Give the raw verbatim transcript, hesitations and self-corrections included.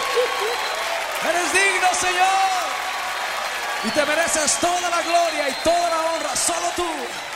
Eres digno, Señor. Y te mereces toda la gloria y toda la honra. Solo tú.